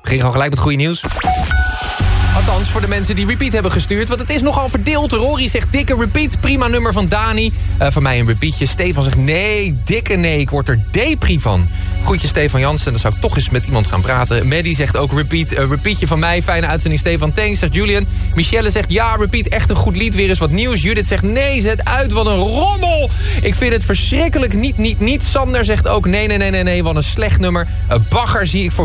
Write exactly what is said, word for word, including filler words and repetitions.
beginnen gewoon gelijk met goede nieuws. Althans, voor de mensen die repeat hebben gestuurd. Want het is nogal verdeeld. Rory zegt dikke repeat. Prima nummer van Dani. Uh, van mij een repeatje. Stefan zegt nee, dikke nee. Ik word er depri van. Groetjes Stefan Jansen. Dan zou ik toch eens met iemand gaan praten. Maddie zegt ook repeat. Uh, repeatje van mij. Fijne uitzending Stefan. Thanks, zegt Julian. Michelle zegt ja, repeat. Echt een goed lied. Weer eens wat nieuws. Judith zegt nee, zet uit. Wat een rommel. Ik vind het verschrikkelijk. Niet, niet, niet. Sander zegt ook nee, nee, nee, nee, nee. Wat een slecht nummer. Uh, Bagger zie ik voor